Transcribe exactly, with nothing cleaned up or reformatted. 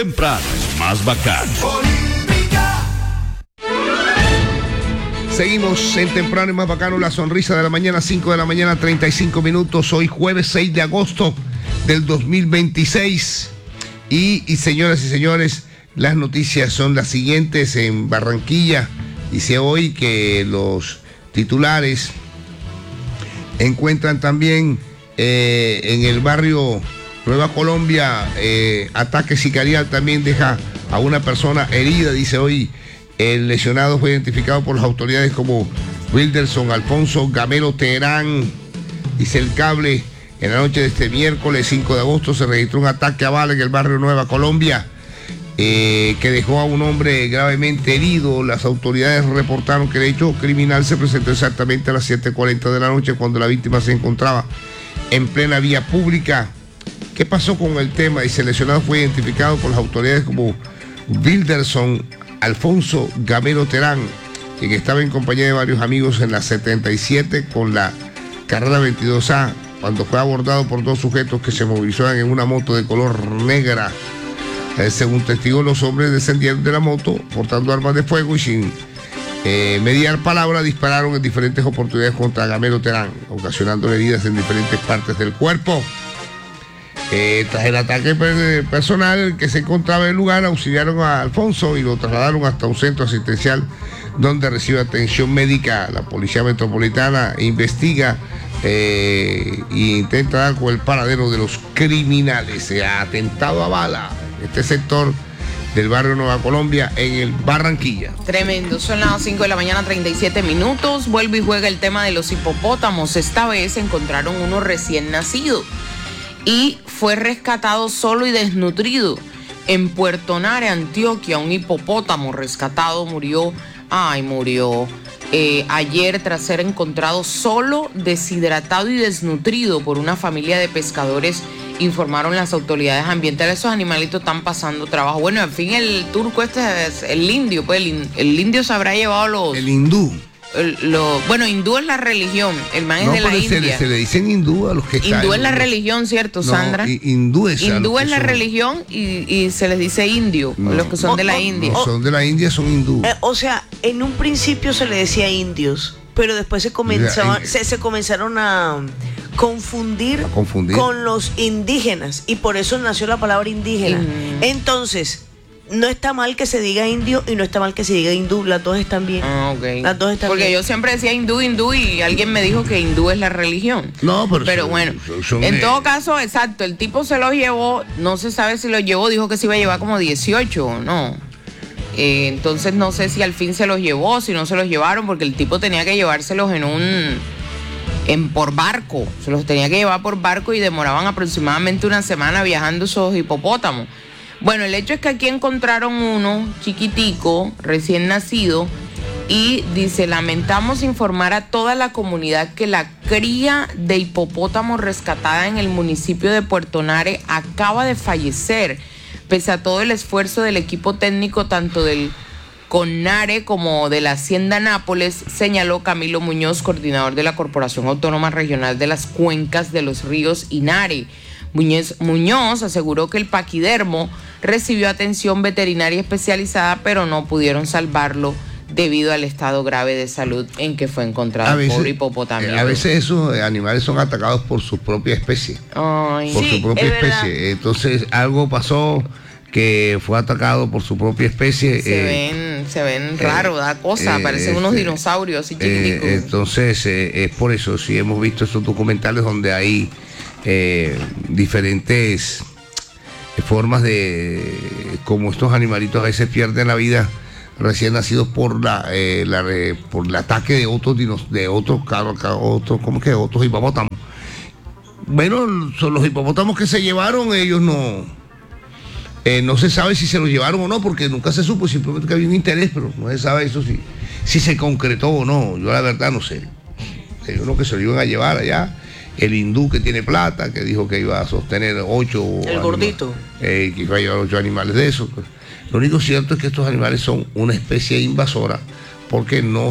Temprano es más bacán. Seguimos en Temprano y más bacano, la sonrisa de la mañana, cinco de la mañana, treinta y cinco minutos. Hoy jueves seis de agosto del dos mil veintiséis. Y, y señoras y señores, las noticias son las siguientes. En Barranquilla dice hoy que los titulares encuentran también eh, en el barrio Nueva Colombia eh, ataque sicarial, también deja a una persona herida. Dice hoy el lesionado fue identificado por las autoridades como Wilderson Alfonso Gamero Terán. Dice el cable, en la noche de este miércoles cinco de agosto se registró un ataque a bala en el barrio Nueva Colombia eh, que dejó a un hombre gravemente herido. Las autoridades reportaron que el hecho criminal se presentó exactamente a las siete cuarenta de la noche, cuando la víctima se encontraba en plena vía pública. ¿Qué pasó con el tema? Dice el lesionado fue identificado por las autoridades como Wilderson Alfonso Gamero Terán, quien estaba en compañía de varios amigos en la setenta y siete con la carrera veintidós A, cuando fue abordado por dos sujetos que se movilizaban en una moto de color negra. Eh, según testigos, los hombres descendieron de la moto portando armas de fuego y sin eh, mediar palabra dispararon en diferentes oportunidades contra Gamero Terán, ocasionando heridas en diferentes partes del cuerpo. Eh, tras el ataque personal que se encontraba en el lugar, auxiliaron a Alfonso y lo trasladaron hasta un centro asistencial donde recibe atención médica. La Policía Metropolitana investiga eh, e intenta dar con el paradero de los criminales. Se ha atentado a bala en este sector del barrio Nueva Colombia, en el Barranquilla. Tremendo, son las cinco de la mañana, treinta y siete minutos. Vuelve y juega el tema de los hipopótamos. Esta vez encontraron uno recién nacido y fue rescatado solo y desnutrido. En Puerto Nare, Antioquia, un hipopótamo rescatado murió, ay, murió eh, ayer tras ser encontrado solo, deshidratado y desnutrido por una familia de pescadores, informaron las autoridades ambientales. Esos animalitos están pasando trabajo. Bueno, en fin, el turco este es el indio, pues el, el indio se habrá llevado los... El hindú. El, lo, bueno, hindú es la religión, el man no, es de la India. Se le, se le dicen hindú a los que están. Hindú es la religión, ¿cierto, Sandra? No, hindú es, hindú es la son... religión y, y se les dice indio, no, los que son o, de la o, India. No, son de la India, son hindú. Eh, o sea, en un principio se le decía indios, pero después se comenzaron, en... se, se comenzaron a confundir, a confundir con los indígenas y por eso nació la palabra indígena. Mm. Entonces, no está mal que se diga indio y no está mal que se diga hindú, las dos están bien. Ah, okay. Las dos están Porque bien. yo siempre decía hindú, hindú y alguien me dijo que hindú es la religión. No, pero, pero son, bueno, son, son en de... todo caso, exacto, el tipo se los llevó, no se sabe si los llevó, dijo que se iba a llevar como dieciocho o no. Eh, entonces no sé si al fin se los llevó, si no se los llevaron, porque el tipo tenía que llevárselos en un... En, por barco, se los tenía que llevar por barco y demoraban aproximadamente una semana viajando esos hipopótamos. Bueno, el hecho es que aquí encontraron uno chiquitico, recién nacido, y dice, lamentamos informar a toda la comunidad que la cría de hipopótamo rescatada en el municipio de Puerto Nare acaba de fallecer, pese a todo el esfuerzo del equipo técnico tanto del CONARE como de la Hacienda Nápoles, señaló Camilo Muñoz, coordinador de la Corporación Autónoma Regional de las Cuencas de los Ríos y Nare. Muñoz, Muñoz aseguró que el paquidermo recibió atención veterinaria especializada, pero no pudieron salvarlo debido al estado grave de salud en que fue encontrado el pobre hipopótamo. A veces esos animales son atacados por su propia especie. Ay. Por sí, su propia es especie. verdad. Entonces algo pasó que fue atacado por su propia especie. Se eh, ven, se ven raros, da cosa, eh, parecen este, unos dinosaurios así chiquiticos. Eh, entonces eh, es por eso, sí hemos visto estos documentales donde hay eh, diferentes formas de como estos animalitos a veces pierden la vida recién nacidos por la, eh, la por el ataque de otros dinos, de otros otros ¿cómo que? Otros hipopótamos. Bueno, son los hipopótamos que se llevaron, ellos no eh, no se sabe si se los llevaron o no, porque nunca se supo, simplemente que había un interés, pero no se sabe eso si, si se concretó o no. Yo la verdad no sé. Yo creo que se lo iban a llevar allá. El hindú que tiene plata, que dijo que iba a sostener ocho... El animales, gordito. Eh, que iba a llevar ocho animales de esos. Lo único cierto es que estos animales son una especie invasora, porque no